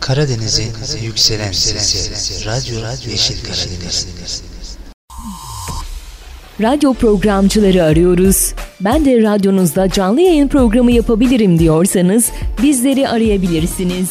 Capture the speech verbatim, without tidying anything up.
Karadeniz'in yükselen sesi, Radyo Yeşil Karadeniz. Radyo programcıları arıyoruz. Ben de radyonuzda canlı yayın programı yapabilirim diyorsanız bizleri arayabilirsiniz.